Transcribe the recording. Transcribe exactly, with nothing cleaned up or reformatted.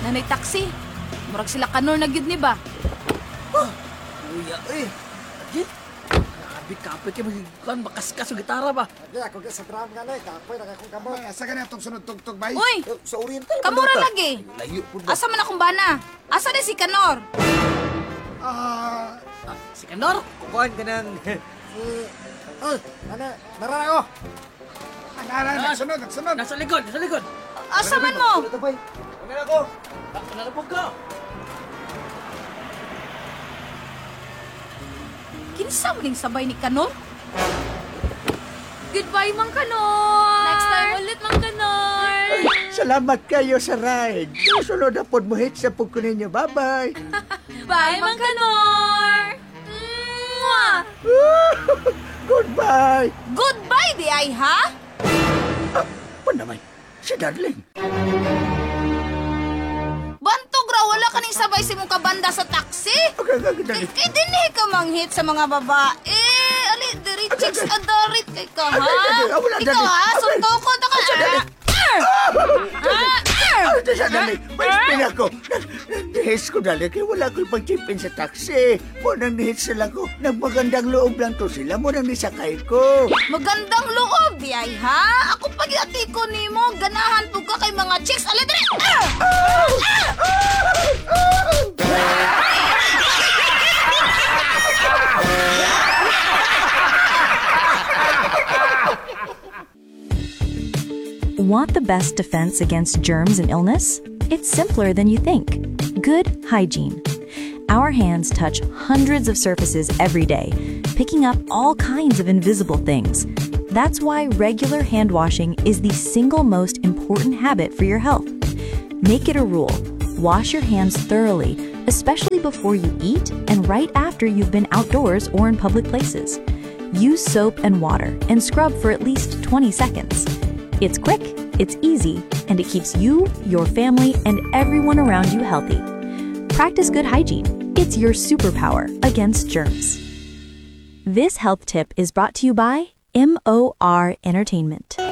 Nanay taxi. Murag sila kanor na gyud ni ba? Uya, eh. Agit. Kapi-kapi kayo magiging makaskas yung gitara ba? Hindi, ako sa drum nga na, kapoy na akong kamot. Asa ka na itong sunod-tugtog ba? Uy! Sa oriental. Kamura lagi. Layo po ba? Asa man akong bana? Asa na si Kanor? Ah, Ah, si Kanor? Kukuhan ka ng... Uy, ano, narara ko. anara, nagsunod, nagsunod. Nasa likod, nasa likod. Asa man mo? Ito ba? Ano ako? Nalapog ka. Kinsa mo ning sabay ni Kanor? Goodbye, Mang Kanor! Next time ulit, Mang Kanor! Salamat kayo sa ride. Susunod na po mo hit sa pugko ninyo. Bye-bye. Bye, Mang Kanor! Mwah! Goodbye. Goodbye, di ay, ha? Ah, pa naman, si Darling. Bantog ra, wala ka ning sabay si mong kabanda sa taxi? Okay, okay, Kay, dali. kay dinhi ka manghit sa mga babae. Ali, diri chicks adarit kay ka, ha? Dali, wala, Ikaw, dali. ha? Sunto ko ta ka. Dali. Ah! Ano to siya, Darling? May spin ako. Nag-hits ko, Darling, kaya wala ko ipag-chipin sa taxi. Mo nang nihits sila ko. Nagmagandang loob lang to sila. Mo nang nisakay ko. Magandang loob, di ay, ha? Ako pag-iati ko nimo, ganahan po ka kay mga chicks. Ali, diri! Ah! Want the best defense against germs and illness? It's simpler than you think. Good hygiene. Our hands touch hundreds of surfaces every day, picking up all kinds of invisible things. That's why regular hand washing is the single most important habit for your health. Make it a rule. Wash your hands thoroughly, especially before you eat and right after you've been outdoors or in public places. Use soap and water and scrub for at least twenty seconds. It's quick, it's easy, and it keeps you, your family, and everyone around you healthy. Practice good hygiene. It's your superpower against germs. This health tip is brought to you by M O R Entertainment.